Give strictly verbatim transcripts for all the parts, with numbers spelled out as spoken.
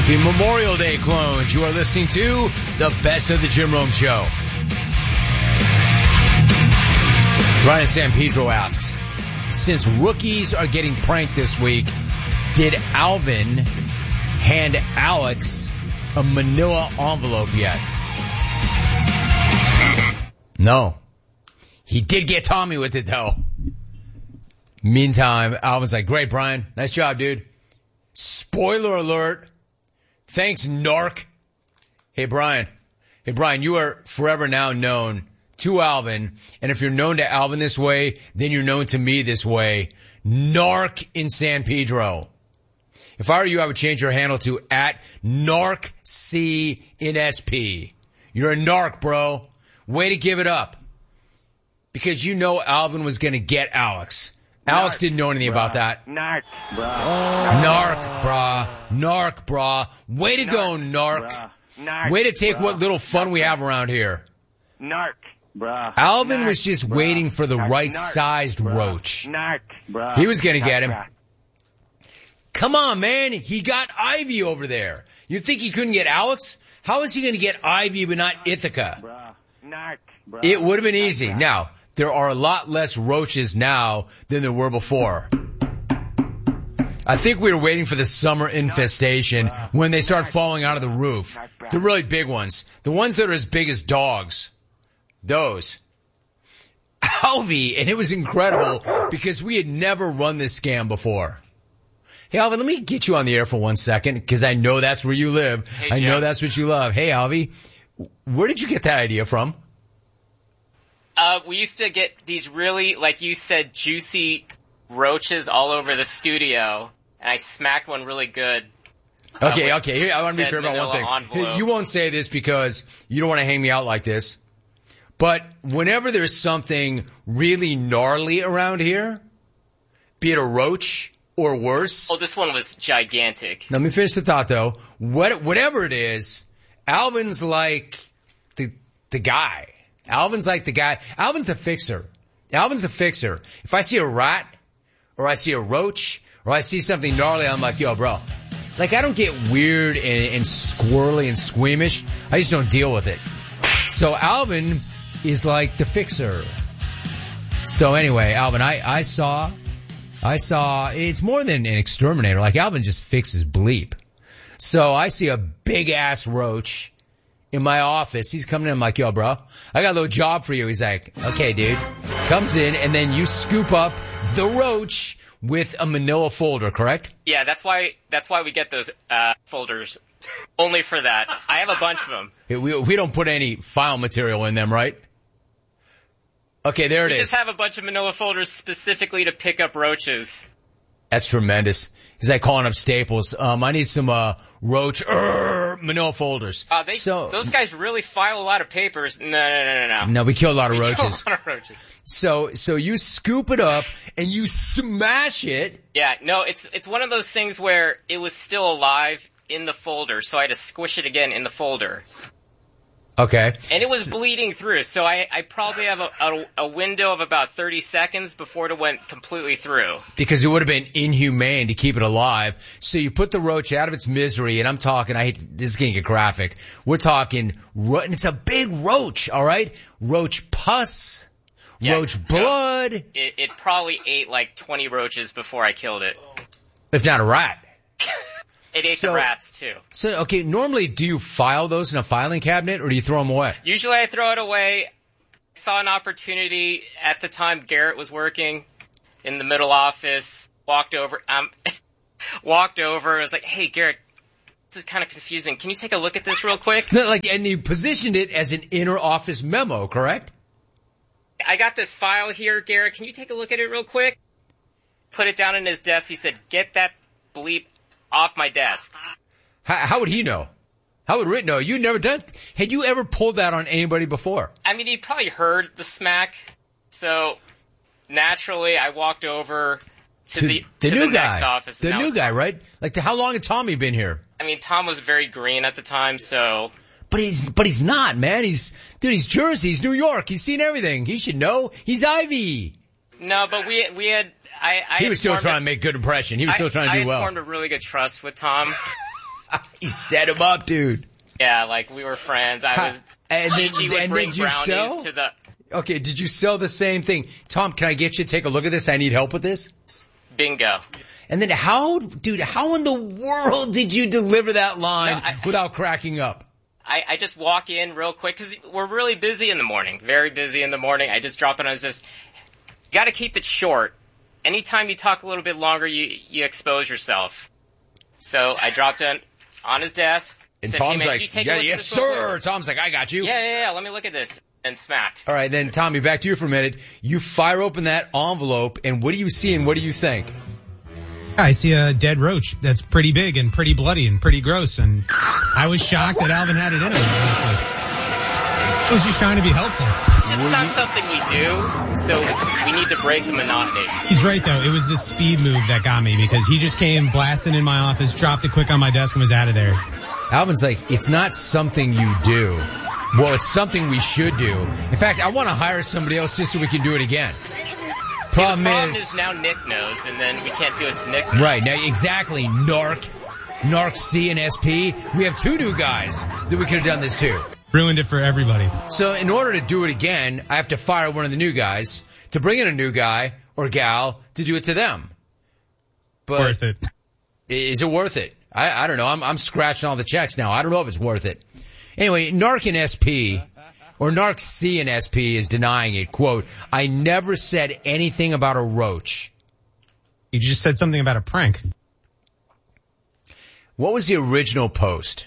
Happy Memorial Day, clones. You are listening to the Best of the Jim Rome Show. Ryan San Pedro asks, since rookies are getting pranked this week, did Alvin hand Alex a manila envelope yet? No. He did get Tommy with it, though. Meantime, Alvin's like, great, Brian. Nice job, dude. Spoiler alert. Thanks, narc. Hey, Brian. Hey, Brian, you are forever now known to Alvin. And if you're known to Alvin this way, then you're known to me this way. Narc in San Pedro. If I were you, I would change your handle to at narc in S P. You're a narc, bro. Way to give it up. Because you know Alvin was going to get Alex. Alex Narc, didn't know anything brah. about that. Narc, brah. Oh. Narc, brah. Narc, brah. Way to narc, go, narc. Brah. Narc. Way to take brah. what little fun narc, we have around here. Narc, brah. Alvin narc, was just brah. waiting for the narc, right-sized brah. roach. Narc, brah. He was going to narc, get him. brah. Come on, man. He got Ivy over there. You think he couldn't get Alex? How is he going to get Ivy but not Ithaca? Brah. Narc, brah. It would have been easy. Narc, brah. Now, there are a lot less roaches now than there were before. I think we were waiting for the summer infestation when they start falling out of the roof. The really big ones. The ones that are as big as dogs. Those. Alvy, and it was incredible because we had never run this scam before. Hey, Alvin, let me get you on the air for one second because I know that's where you live. Hey, I know Jim. that's what you love. Hey, Alvy, where did you get that idea from? Uh, we used to get these really, like you said, juicy roaches all over the studio, and I smacked one really good. Okay, Uh, okay. Here, I want to be said clear about one manila thing. envelope. You won't say this because you don't want to hang me out like this. But whenever there's something really gnarly around here, be it a roach or worse. Oh, this one was gigantic. Let me finish the thought though. What, whatever it is, Alvin's like the, the guy. Alvin's like the guy. Alvin's the fixer. Alvin's the fixer. If I see a rat or I see a roach or I see something gnarly, I'm like, yo, bro. Like, I don't get weird and, and squirrely and squeamish. I just don't deal with it. So Alvin is like the fixer. So anyway, Alvin, I, I saw, I saw, it's more than an exterminator. Like, Alvin just fixes bleep. So I see a big ass roach in my office. He's coming in. I'm like, yo, bro, I got a little job for you. He's like, okay, dude. Comes in, and then you scoop up the roach with a manila folder, correct? Yeah, that's why, that's why we get those, uh, folders. Only for that. I have a bunch of them. We, we don't put any file material in them, right? Okay, there it We is. just have a bunch of manila folders specifically to pick up roaches. That's tremendous. He's like calling up Staples. Um, I need some, uh, roach, er, manila folders. Uh, they, so, those guys really file a lot of papers. No, no, no, no, no. no, we kill a lot of We kill roaches. a lot of roaches. So, so you scoop it up and you smash it. Yeah, no, it's, it's one of those things where it was still alive in the folder, so I had to squish it again in the folder. Okay. And it was bleeding through, so I, I probably have a, a, a window of about thirty seconds before it went completely through. Because it would have been inhumane to keep it alive. So you put the roach out of its misery, and I'm talking, I hate to, this is going to get graphic. We're talking, ro- and it's a big roach, alright? Roach pus, Yeah, roach no, blood, It, it probably ate like twenty roaches before I killed it. if not a rat. It ate So- the rats too. So, okay, normally do you file those in a filing cabinet, or do you throw them away? Usually I throw it away. I saw an opportunity at the time Garrett was working in the middle office, walked over, um, walked over, I was like, hey Garrett, this is kind of confusing. Can you take a look at this real quick? No, like, and you positioned it as an inner office memo, correct? I got this file here, Garrett. Can you take a look at it real quick? Put it down in his desk. He said, get that bleep off my desk. How, how would he know? How would Rit know? You'd never done, had you ever pulled that on anybody before? I mean, he probably heard the smack. So naturally, I walked over to, To the, the to new the guy. next office. and The that new was guy, Tom. right? Like, to, how long had Tommy been here? I mean, Tom was very green at the time, so But he's, but he's not, man. He's, dude, he's Jersey, he's New York, he's seen everything. He should know. He's Ivy. no. But we we had I I He had was still formed trying a- to make good impression. He was I- still trying to I do had well. formed a really good trust with Tom. You set him up, dude. Yeah, like we were friends. I was. And then, Gigi would and bring did you brownies sell? to the. Okay, did you sell the same thing? Tom, can I get you to take a look at this? I need help with this. Bingo. And then how, dude, how in the world did you deliver that line No, I, without cracking up? I, I just walk in real quick because we're really busy in the morning. Very busy in the morning. I just drop it. I was just, you got to keep it short. Anytime you talk a little bit longer, you you expose yourself. So I dropped it on his desk. And said, Tom's hey, man, like, you take yeah, a look yes, at this sir. real Tom's like, I got you. Yeah, yeah, yeah. Let me look at this. And smack. All right, then, Tommy, back to you for a minute. You fire open that envelope, and what do you see and what do you think? I see a dead roach that's pretty big and pretty bloody and pretty gross, and I was shocked that Alvin had it in him, honestly. I was just trying to be helpful. It's just not something we do, so we need to break the monotony. He's right, though. It was the speed move that got me, because he just came blasting in my office, dropped it quick on my desk, and was out of there. Alvin's like, it's not something you do. Well, it's something we should do. In fact, I want to hire somebody else just so we can do it again. Problem, See, the problem is, is now Nick knows, and then we can't do it to Nick. Right, now exactly, Narc, Narc C and S P. We have two new guys that we could have done this to. Ruined it for everybody. So in order to do it again, I have to fire one of the new guys to bring in a new guy or gal to do it to them. But worth it. Is it worth it? I, I don't know. I'm, I'm scratching all the checks now. I don't know if it's worth it. Anyway, Narc and S P, or Narc C and S P is denying it. Quote, I never said anything about a roach. You just said something about a prank. What was the original post?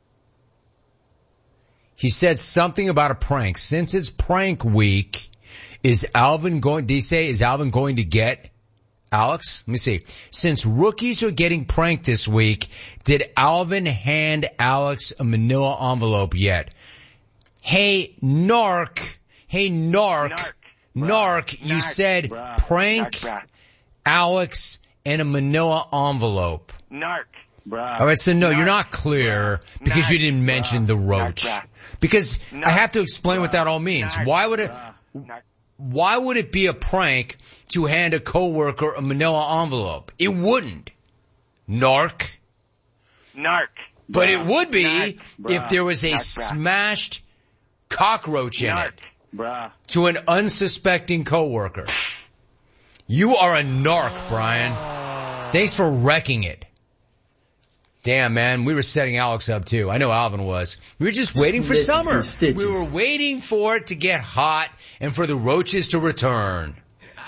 He said something about a prank. Since it's prank week, is Alvin going, did he say, is Alvin going to get Alex? Let me see. Since rookies are getting pranked this week, did Alvin hand Alex a manila envelope yet? Hey, Narc. Hey, Narc. Narc. Narc, you Narc, said bruh. prank Narc, bruh. Alex and a manila envelope. Narc, bruh. All right, so no, Narc, you're not clear bruh. because Narc, you didn't mention bruh. the roach. Narc, bruh. Because Narc, I have to explain bruh. what that all means. Narc, Why would it, bruh. Narc. why would it be a prank to hand a coworker a manila envelope? It wouldn't. Narc. Narc. But bruh. it would be Narc, bruh. if there was a Narc, bruh. smashed cockroach in Narc, it bruh. to an unsuspecting coworker. You are a narc, Brian. Thanks for wrecking it. Damn, man, we were setting Alex up too. I know Alvin was. We were just waiting for Snitches summer. get stitches. We were waiting for it to get hot and for the roaches to return.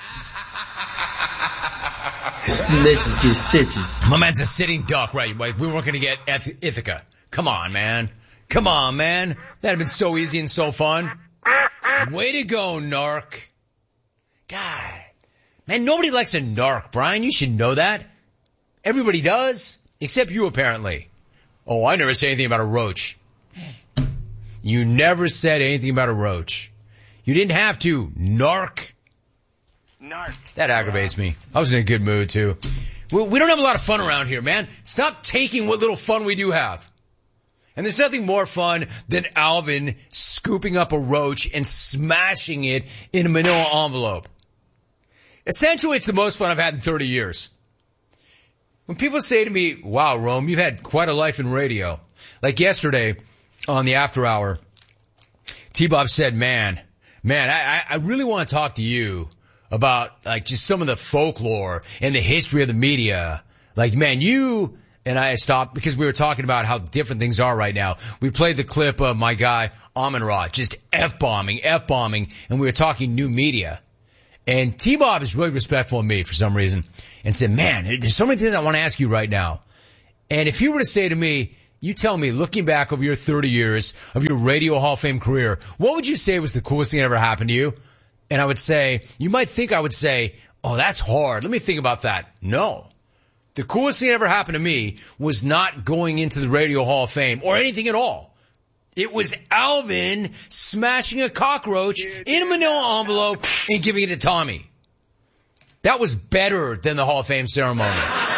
Snitches get stitches. My man's a sitting duck, right? Like we weren't going to get Ith- Ithaca. Come on, man. Come on, man. That'd have been so easy and so fun. Way to go, narc. God. Man, nobody likes a narc, Brian. You should know that. Everybody does. Except you, apparently. Oh, I never said anything about a roach. You never said anything about a roach. You didn't have to, narc. Narc. That aggravates me. I was in a good mood, too. We, we don't have a lot of fun around here, man. Stop taking what little fun we do have. And there's nothing more fun than Alvin scooping up a roach and smashing it in a manila envelope. Essentially, it's the most fun I've had in thirty years. When people say to me, wow, Rome, you've had quite a life in radio. Like yesterday on the after hour, T-Bob said, man, man, I, I really want to talk to you about like just some of the folklore and the history of the media. Like, man, you, and I stopped because we were talking about how different things are right now. We played the clip of my guy, Amon-Ra, just F-bombing, F-bombing, and we were talking new media. And T-Bob is really respectful of me for some reason and said, man, there's so many things I want to ask you right now. And if you were to say to me, you tell me, looking back over your thirty years of your Radio Hall of Fame career, what would you say was the coolest thing that ever happened to you? And I would say, you might think I would say, oh, that's hard. Let me think about that. No. The coolest thing that ever happened to me was not going into the Radio Hall of Fame or anything at all. It was Alvin smashing a cockroach in a manila envelope and giving it to Tommy. That was better than the Hall of Fame ceremony.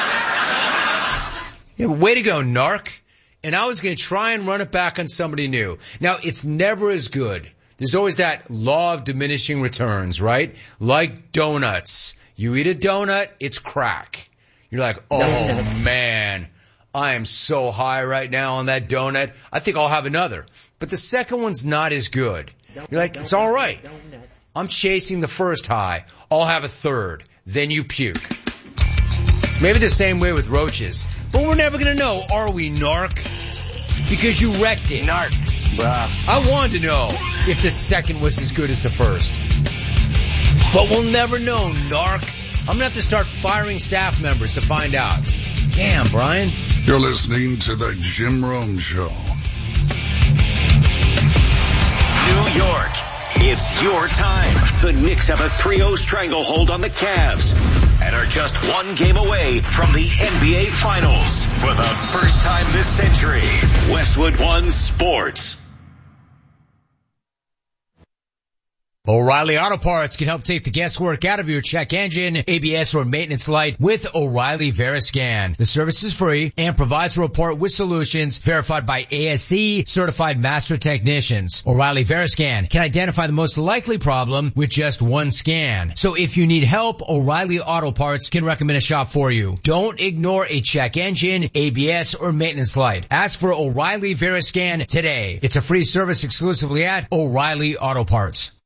Yeah, way to go, narc. And I was going to try and run it back on somebody new. Now, it's never as good. There's always that law of diminishing returns, right? Like donuts. You eat a donut, it's crack. You're like, oh, man. I am so high right now on that donut. I think I'll have another. But the second one's not as good. You're like, it's all right. I'm chasing the first high. I'll have a third. Then you puke. It's maybe the same way with roaches. But we're never going to know, are we, Narc? Because you wrecked it. Narc. Bruh. I wanted to know if the second was as good as the first. But we'll never know, Narc. I'm going to have to start firing staff members to find out. Damn, Brian. You're listening to the Jim Rome Show. New York. It's your time. The Knicks have a three oh stranglehold on the Cavs and are just one game away from the N B A Finals. For the first time this century, Westwood One Sports. O'Reilly Auto Parts can help take the guesswork out of your check engine, A B S, or maintenance light with O'Reilly Veriscan. The service is free and provides a report with solutions verified by A S C certified master technicians. O'Reilly Veriscan can identify the most likely problem with just one scan. So if you need help, O'Reilly Auto Parts can recommend a shop for you. Don't ignore a check engine, A B S, or maintenance light. Ask for O'Reilly Veriscan today. It's a free service exclusively at O'Reilly Auto Parts.